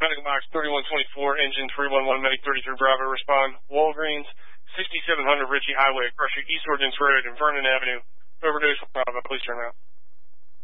Medical Box 3124, engine 311, Medic 33 Bravo, respond. Walgreens, 6700 Ritchie Highway, across your East Ordnance Road and Vernon Avenue. Overdose Bravo, please turn around.